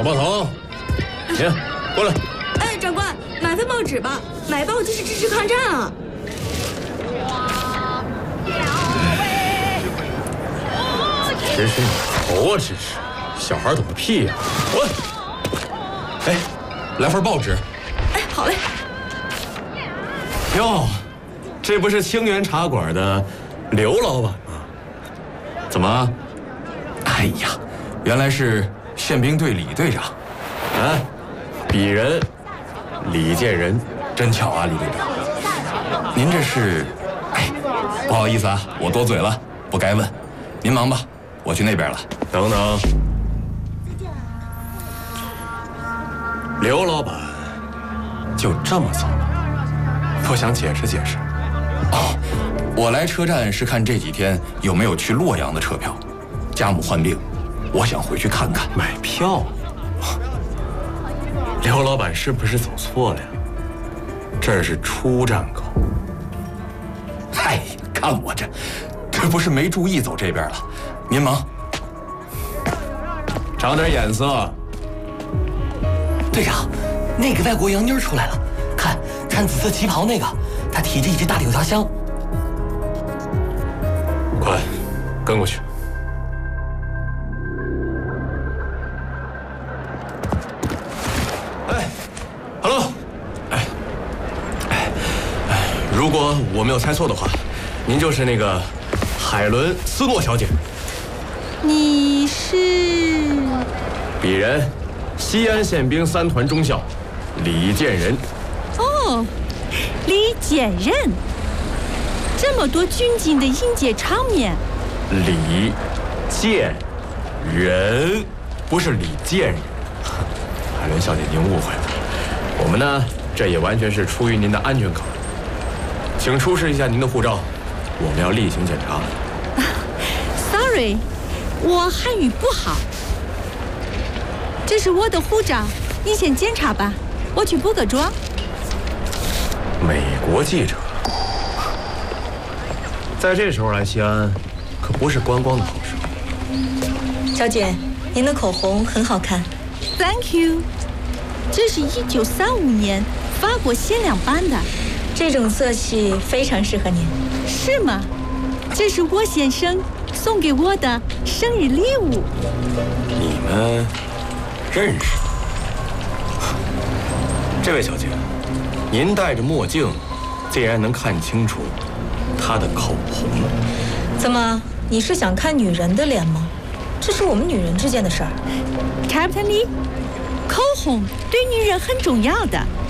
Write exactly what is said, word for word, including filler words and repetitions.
小报童，你过来。 哎，长官，买份报纸吧，买报就是支持抗战啊。 支持你头啊！支持，小孩懂个屁呀！滚！哎，来份报纸。 哎，好嘞。 哟，这不是清源茶馆的刘老板吗？怎么？哎呀，原来是宪兵队李队长。啊，鄙人李建仁，真巧啊，李队长。您这是？哎，不好意思啊，我多嘴了，不该问。您忙吧，我去那边了。等等，刘老板就这么走？不想解释解释？哦，我来车站是看这几天有没有去洛阳的车票。家母患病，我想回去看看。买票？刘老板是不是走错了呀？这是出站口。哎呀，看我这，这不是没注意走这边了。您忙，长点眼色。 队长，那个外国洋妞出来了，看穿紫色旗袍那个，她提着一只大柳条箱。 快，跟过去。哎 ，hello， 哎，哎，哎，如果我没有猜错的话，您就是那个海伦斯诺小姐。 你是？ 鄙人西安宪兵三团中校李建仁。 哦，李建仁，这么多军警的应届场面。 李建仁，不是李建仁。海伦小姐，您误会了。我们呢，这也完全是出于您的安全考虑。请出示一下您的护照，我们要例行检查。 Sorry， 我汉语不好。这是我的护照，你先检查吧，我去补个妆。 美国记者，在这时候来西安，可不是观光的好时候。 小姐，您的口红很好看。 Thank you。这是一九三五年法国限量版的， 这种色系非常适合您。 是吗？这是我先生送给我的生日礼物。 你们认识？这位小姐，您戴着墨镜，竟然能看清楚她的口红。 怎么，你是想看女人的脸吗？这是我们女人之间的事儿。 Captain Lee，口红对女人很重要的。